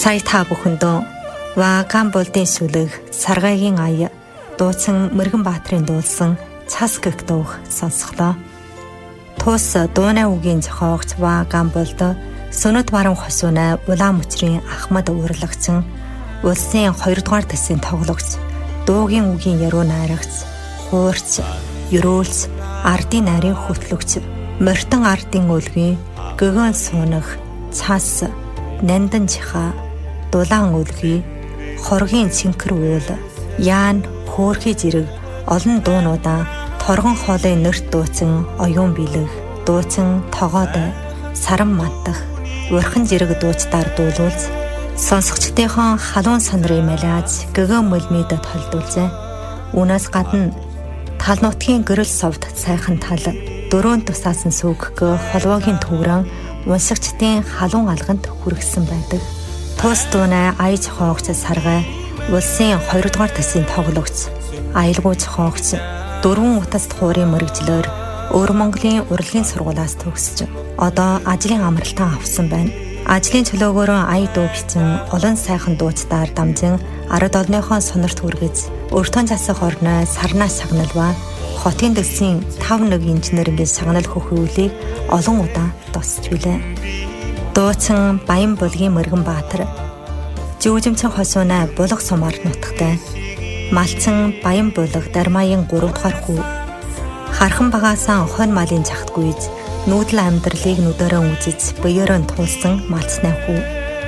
Сая та бүхэндөө Ваган болдын сүлэг Саргайгийн ая дуучин Мэргэн Баатрын дуулсан Цас гэх дууг сонсголоо. Тус дуунай үгийн зохиогч Ваган болд Сүнэт баруун хосуунай Улаан мөчрийн Ахмад урлагчин улсын 2 дугаар төсвийн тоглогч дуугийн үгийн яруу найрагч хуурч ерөөлс ардын нарийн хөтлөгч морьтон ардын үлгийн гөгөн суунах цас нандан чиха дулаан үлгий хоргийн цэнхэр уул яан хөөрхий зэрэг олон дуунуудаа торгон хоолын нэрт дуучин оюун бэлэг дуучин тогоотой саран мандах урхан зэрэг дуучдаар дуулуулж сонсогчдынхон халуун санрыг малааж гөгөн мөлмөдөд холдуулжээ. Үүнээс гадна тал нутгийн гэрэл совд сайхан тал дөрөөн тусаасан сүггөө холвоогийн төврөн уншигчдын халуун алганд хүргэсэн байдаг. Тус дуунай ая зохиогч Саргай улсын 2 дугаар төсвийн тоглогч аялгүй зохиогч 4 утаст хуурийн мэрэгжлээр Өвөр Монголын урлагийн сургуулиас төгсөж одоо ажлын амралтаа авсан байна. Ажлын чөлөөгөөрөө ая дуу бичэн олон сайхан дуучдаар дамжин ард олныхон сонорт хүргэж өртөн засах орной сарнаа шагналва хотын дэсийн 5 инженерийн шагнал хөхөвлийг олон удаа тусч билээ. Дуучин Баян булгийн Мэргэн Баатар Жүжимчин хосуунай булга сумаар нутагтай малчин Баян булга Дармаян 3 дугаар хүү хархан багаасаа хонь малын чахтгүйж нүүдэл амьдралыг нүдэрэн үзэж биеэрэн туулсан малцнай хүү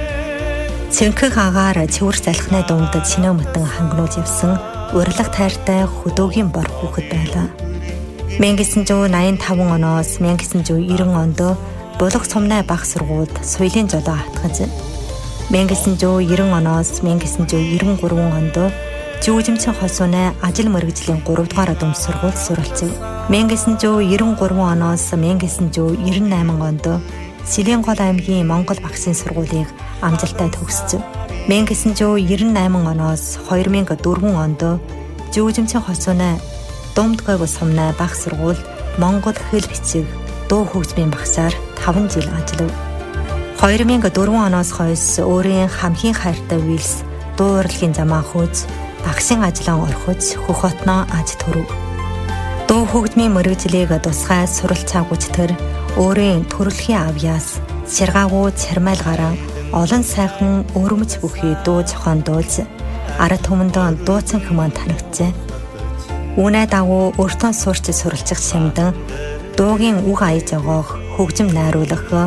цэнхэг агаар цэвэр залхны дунд чинөө мөтөн хангнууж явсан урилга тайртай хөдөөгийн бор хүүхэд байлаа. 1985 оноос 1990 онд булга сумнай бага сургуульд соёлын жолоо хатгаж 1990 оноос 1993 онд Жүжимчин хосуунай ажил мэргэжлийн 3 дугаар дүн сургуульд суралцв. 1993 оноос 1998 онд Сэлэн гол аймгийн Монгол багшийн сургуулийг амжилттай төгсөв. 1998 оноос 2004 онд Жүжимчин хосуунай Думдгойг сумнай бага сургуульд Монгол хэл бичиг дуу хөгжмийн багшаар 5 жил ажиллав. 2004 оноос хойш өөрийн хамгийн хайртай Вилс дуу урлагийн замаа хөөж багшийн ажлаа орхиж хөх хотноо аж төрөв. Дуу хөгжмийн мэргэжлийг тусгай суралцаагүйч тэр өөрийн төрөлхийн авьяас сэргаагуу цармайл гараа олон сайхан өрөмж бүхий дуу зохион дуулж ард түмэнд дууцан хүмүүс танигджээ. Үүнээ дагуу өртөн сурч суралцах шимдэн дуугийн үг аяж өгөх хөгжим найруулах